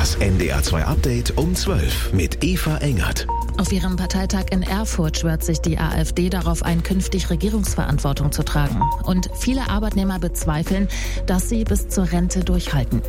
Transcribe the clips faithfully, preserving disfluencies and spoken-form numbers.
Das N D R zwei Update um zwölf mit Eva Engert. Auf ihrem Parteitag in Erfurt schwört sich die AfD darauf ein, künftig Regierungsverantwortung zu tragen. Und viele Arbeitnehmer bezweifeln, dass sie bis zur Rente durchhalten.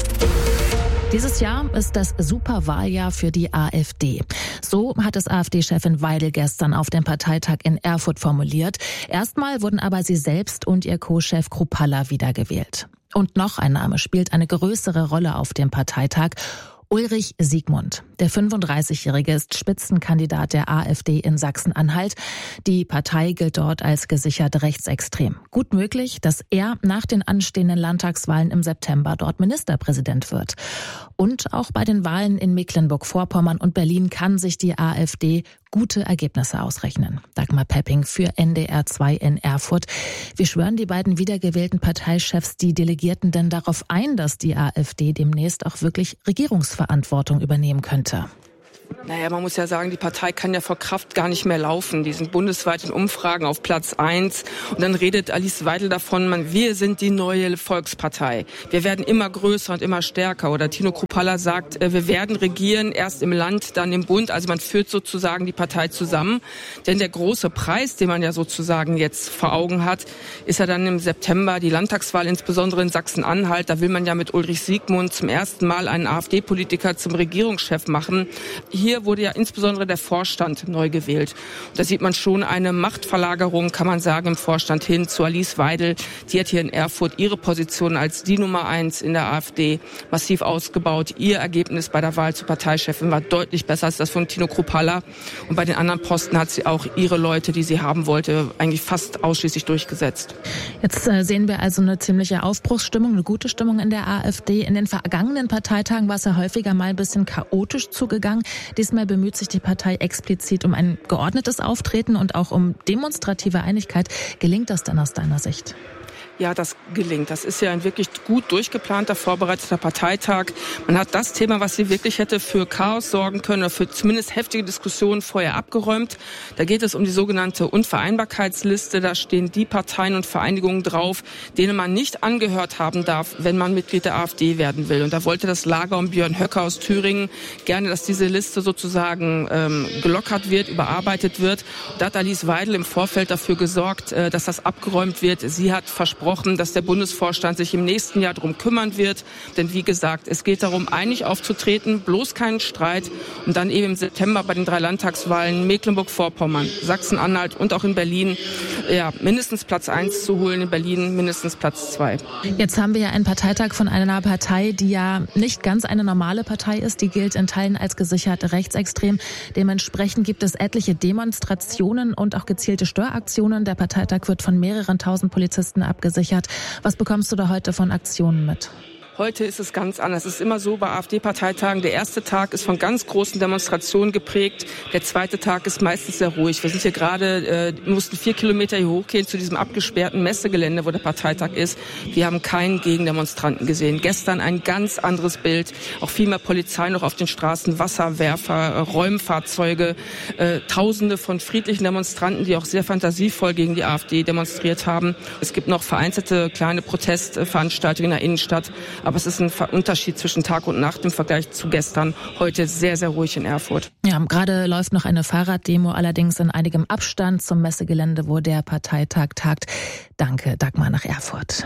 Dieses Jahr ist das Superwahljahr für die AfD. So hat es AfD-Chefin Weidel gestern auf dem Parteitag in Erfurt formuliert. Erstmal wurden aber sie selbst und ihr Co-Chef Kruppalla wiedergewählt. Und noch ein Name spielt eine größere Rolle auf dem Parteitag: Ulrich Siegmund. Der fünfunddreißigjährige ist Spitzenkandidat der AfD in Sachsen-Anhalt. Die Partei gilt dort als gesichert rechtsextrem. Gut möglich, dass er nach den anstehenden Landtagswahlen im September dort Ministerpräsident wird. Und auch bei den Wahlen in Mecklenburg-Vorpommern und Berlin kann sich die AfD gute Ergebnisse ausrechnen. Dagmar Pepping für N D R zwei in Erfurt. Wie schwören die beiden wiedergewählten Parteichefs die Delegierten denn darauf ein, dass die AfD demnächst auch wirklich Regierungsverantwortung übernehmen könnte? Naja, man muss ja sagen, die Partei kann ja vor Kraft gar nicht mehr laufen. Die sind bundesweit in Umfragen auf Platz eins. Und dann redet Alice Weidel davon, man, wir sind die neue Volkspartei. Wir werden immer größer und immer stärker. Oder Tino Kruppalla sagt, wir werden regieren, erst im Land, dann im Bund. Also man führt sozusagen die Partei zusammen. Denn der große Preis, den man ja sozusagen jetzt vor Augen hat, ist ja dann im September die Landtagswahl, insbesondere in Sachsen-Anhalt. Da will man ja mit Ulrich Siegmund zum ersten Mal einen AfD-Politiker zum Regierungschef machen. Hier wurde ja insbesondere der Vorstand neu gewählt. Da sieht man schon eine Machtverlagerung, kann man sagen, im Vorstand hin zu Alice Weidel. Die hat hier in Erfurt ihre Position als die Nummer eins in der AfD massiv ausgebaut. Ihr Ergebnis bei der Wahl zur Parteichefin war deutlich besser als das von Tino Kruppalla. Und bei den anderen Posten hat sie auch ihre Leute, die sie haben wollte, eigentlich fast ausschließlich durchgesetzt. Jetzt äh, sehen wir also eine ziemliche Aufbruchsstimmung, eine gute Stimmung in der AfD. In den vergangenen Parteitagen war es ja häufiger mal ein bisschen chaotisch zugegangen. Diesmal bemüht sich die Partei explizit um ein geordnetes Auftreten und auch um demonstrative Einigkeit. Gelingt das denn aus deiner Sicht? Ja, das gelingt. Das ist ja ein wirklich gut durchgeplanter, vorbereiteter Parteitag. Man hat das Thema, was sie wirklich hätte für Chaos sorgen können, oder für zumindest heftige Diskussionen vorher abgeräumt. Da geht es um die sogenannte Unvereinbarkeitsliste. Da stehen die Parteien und Vereinigungen drauf, denen man nicht angehört haben darf, wenn man Mitglied der AfD werden will. Und da wollte das Lager um Björn Höcke aus Thüringen gerne, dass diese Liste sozusagen ähm, gelockert wird, überarbeitet wird. Da hat Alice Weidel im Vorfeld dafür gesorgt, äh, dass das abgeräumt wird. Sie hat versprochen, dass der Bundesvorstand sich im nächsten Jahr darum kümmern wird. Denn wie gesagt, es geht darum, einig aufzutreten, bloß keinen Streit. Und dann eben im September bei den drei Landtagswahlen Mecklenburg-Vorpommern, Sachsen-Anhalt und auch in Berlin ja, mindestens Platz eins zu holen, in Berlin mindestens Platz zwei. Jetzt haben wir ja einen Parteitag von einer Partei, die ja nicht ganz eine normale Partei ist. Die gilt in Teilen als gesichert rechtsextrem. Dementsprechend gibt es etliche Demonstrationen und auch gezielte Störaktionen. Der Parteitag wird von mehreren tausend Polizisten abgesichert. Was bekommst du da heute von Aktionen mit? Heute ist es ganz anders. Es ist immer so bei AfD-Parteitagen. Der erste Tag ist von ganz großen Demonstrationen geprägt. Der zweite Tag ist meistens sehr ruhig. Wir sind hier gerade, äh, mussten vier Kilometer hier hochgehen zu diesem abgesperrten Messegelände, wo der Parteitag ist. Wir haben keinen Gegendemonstranten gesehen. Gestern ein ganz anderes Bild. Auch viel mehr Polizei noch auf den Straßen, Wasserwerfer, äh, Räumfahrzeuge, äh, Tausende von friedlichen Demonstranten, die auch sehr fantasievoll gegen die AfD demonstriert haben. Es gibt noch vereinzelte kleine Protestveranstaltungen in der Innenstadt. Aber es ist ein Unterschied zwischen Tag und Nacht im Vergleich zu gestern. Heute sehr, sehr ruhig in Erfurt. Ja, gerade läuft noch eine Fahrraddemo, allerdings in einigem Abstand zum Messegelände, wo der Parteitag tagt. Danke, Dagmar, nach Erfurt.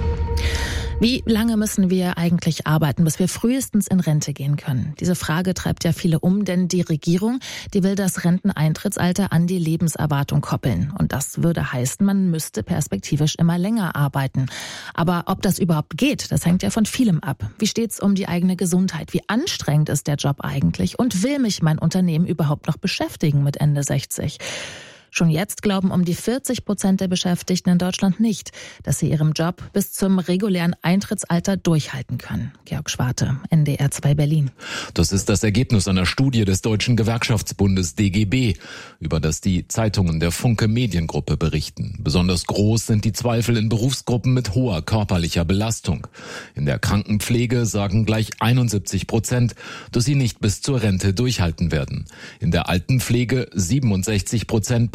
Wie lange müssen wir eigentlich arbeiten, bis wir frühestens in Rente gehen können? Diese Frage treibt ja viele um, denn die Regierung, die will das Renteneintrittsalter an die Lebenserwartung koppeln. Und das würde heißen, man müsste perspektivisch immer länger arbeiten. Aber ob das überhaupt geht, das hängt ja von vielem ab. Wie steht's um die eigene Gesundheit? Wie anstrengend ist der Job eigentlich? Und will mich mein Unternehmen überhaupt noch beschäftigen mit Ende sechzig? Schon jetzt glauben um die vierzig Prozent der Beschäftigten in Deutschland nicht, dass sie ihrem Job bis zum regulären Eintrittsalter durchhalten können. Georg Schwarte, N D R zwei Berlin. Das ist das Ergebnis einer Studie des Deutschen Gewerkschaftsbundes D G B, über das die Zeitungen der Funke Mediengruppe berichten. Besonders groß sind die Zweifel in Berufsgruppen mit hoher körperlicher Belastung. In der Krankenpflege sagen gleich einundsiebzig Prozent, dass sie nicht bis zur Rente durchhalten werden. In der Altenpflege siebenundsechzig Prozent, bei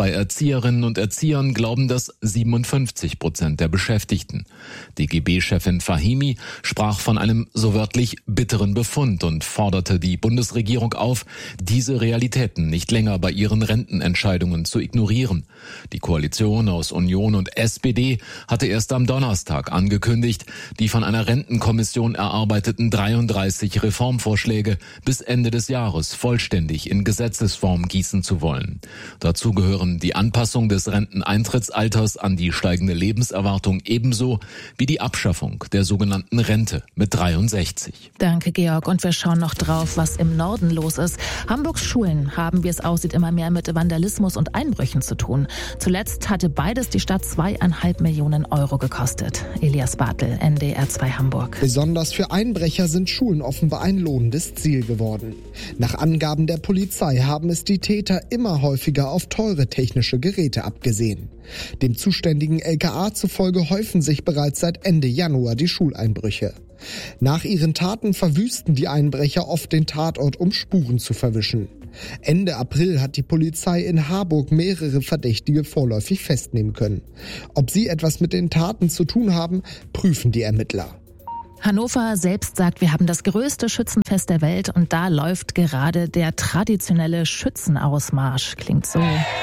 Bei Erzieherinnen und Erziehern glauben das siebenundfünfzig Prozent der Beschäftigten. D G B-Chefin Fahimi sprach von einem so wörtlich bitteren Befund und forderte die Bundesregierung auf, diese Realitäten nicht länger bei ihren Rentenentscheidungen zu ignorieren. Die Koalition aus Union und S P D hatte erst am Donnerstag angekündigt, die von einer Rentenkommission erarbeiteten dreiunddreißig Reformvorschläge bis Ende des Jahres vollständig in Gesetzesform gießen zu wollen. Dazu gehören die Anpassung des Renteneintrittsalters an die steigende Lebenserwartung ebenso wie die Abschaffung der sogenannten Rente mit dreiundsechzig. Danke, Georg. Und wir schauen noch drauf, was im Norden los ist. Hamburgs Schulen haben, wie es aussieht, immer mehr mit Vandalismus und Einbrüchen zu tun. Zuletzt hatte beides die Stadt zweieinhalb Millionen Euro gekostet. Elias Bartel, N D R zwei Hamburg. Besonders für Einbrecher sind Schulen offenbar ein lohnendes Ziel geworden. Nach Angaben der Polizei haben es die Täter immer häufiger auf teure technische Geräte abgesehen. Dem zuständigen L K A zufolge häufen sich bereits seit Ende Januar die Schuleinbrüche. Nach ihren Taten verwüsten die Einbrecher oft den Tatort, um Spuren zu verwischen. Ende April hat die Polizei in Harburg mehrere Verdächtige vorläufig festnehmen können. Ob sie etwas mit den Taten zu tun haben, prüfen die Ermittler. Hannover selbst sagt, wir haben das größte Schützenfest der Welt und da läuft gerade der traditionelle Schützenausmarsch. Klingt so.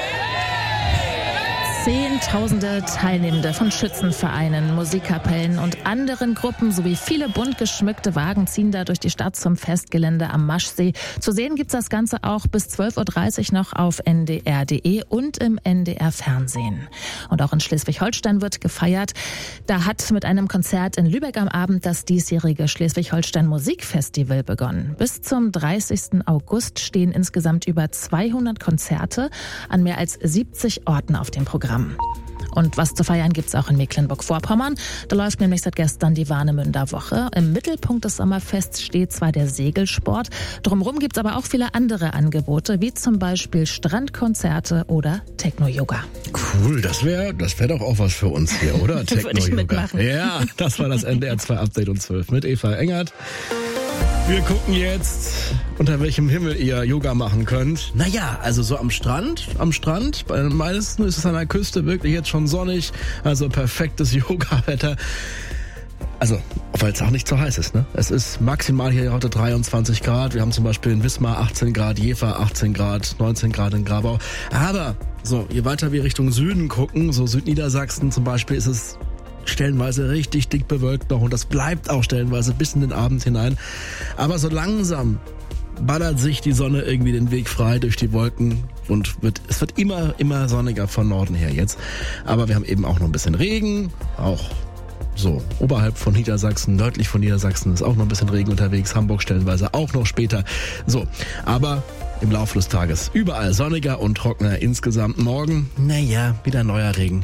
Zehntausende Teilnehmende von Schützenvereinen, Musikkapellen und anderen Gruppen sowie viele bunt geschmückte Wagen ziehen da durch die Stadt zum Festgelände am Maschsee. Zu sehen gibt's das Ganze auch bis zwölf Uhr dreißig noch auf N D R Punkt D E und im N D R Fernsehen. Und auch in Schleswig-Holstein wird gefeiert. Da hat mit einem Konzert in Lübeck am Abend das diesjährige Schleswig-Holstein Musikfestival begonnen. Bis zum dreißigsten August stehen insgesamt über zweihundert Konzerte an mehr als siebzig Orten auf dem Programm. Und was zu feiern gibt's auch in Mecklenburg-Vorpommern. Da läuft nämlich seit gestern die Warnemünder Woche. Im Mittelpunkt des Sommerfests steht zwar der Segelsport, drumherum gibt's aber auch viele andere Angebote, wie zum Beispiel Strandkonzerte oder Techno-Yoga. Cool, das wäre das wär doch auch was für uns hier, oder? Techno-Yoga. Würde ich mitmachen. Ja, das war das N D R zwei Update um zwölf mit Eva Engert. Wir gucken jetzt, unter welchem Himmel ihr Yoga machen könnt. Naja, also so am Strand, am Strand. Bei den meisten ist es an der Küste wirklich jetzt schon sonnig, also perfektes Yoga-Wetter. Also, weil es auch nicht so heiß ist, ne? Es ist maximal hier heute dreiundzwanzig Grad. Wir haben zum Beispiel in Wismar achtzehn Grad, Jever achtzehn Grad, neunzehn Grad in Grabau. Aber, so, je weiter wir Richtung Süden gucken, so Südniedersachsen zum Beispiel, ist es stellenweise richtig dick bewölkt noch und das bleibt auch stellenweise bis in den Abend hinein. Aber so langsam ballert sich die Sonne irgendwie den Weg frei durch die Wolken und wird, es wird immer, immer sonniger von Norden her jetzt. Aber wir haben eben auch noch ein bisschen Regen, auch so oberhalb von Niedersachsen, nördlich von Niedersachsen ist auch noch ein bisschen Regen unterwegs, Hamburg stellenweise auch noch später. So, aber im Laufe des Tages überall sonniger und trockener insgesamt. Morgen, naja, wieder neuer Regen.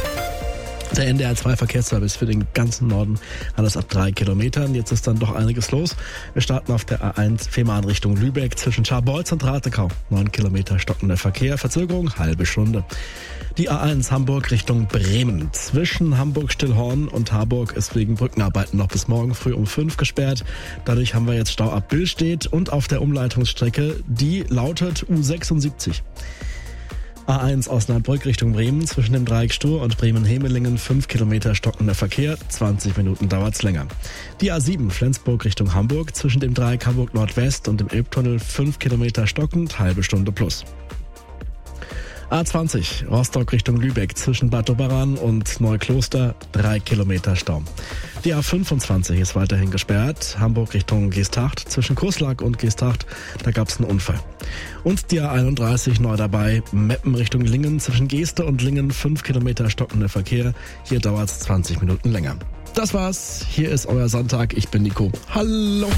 Der N D R zwei Verkehrsservice für den ganzen Norden alles ab drei Kilometern. Jetzt ist dann doch einiges los. Wir starten auf der A eins Fehmarn Richtung Lübeck zwischen Scharbeutz und Ratekau. Neun Kilometer stockender Verkehr, Verzögerung halbe Stunde. Die A eins Hamburg Richtung Bremen. Zwischen Hamburg-Stillhorn und Harburg ist wegen Brückenarbeiten noch bis morgen früh um fünf gesperrt. Dadurch haben wir jetzt Stau ab Billstedt und auf der Umleitungsstrecke, die lautet U sechsundsiebzig. A eins Osnabrück Richtung Bremen zwischen dem Dreieck Stur und Bremen-Hemelingen fünf Kilometer stockender Verkehr, zwanzig Minuten dauert's länger. Die A sieben Flensburg Richtung Hamburg zwischen dem Dreieck Hamburg Nordwest und dem Elbtunnel fünf Kilometer stockend, halbe Stunde plus. A zwanzig Rostock Richtung Lübeck zwischen Bad Doberan und Neukloster drei Kilometer Stau. Die A fünfundzwanzig ist weiterhin gesperrt. Hamburg Richtung Geesthacht zwischen Kurslack und Geesthacht, da gab es einen Unfall. Und die A einunddreißig neu dabei, Meppen Richtung Lingen zwischen Geeste und Lingen fünf Kilometer stockender Verkehr. Hier dauert es zwanzig Minuten länger. Das war's. Hier ist euer Sonntag. Ich bin Nico. Hallo.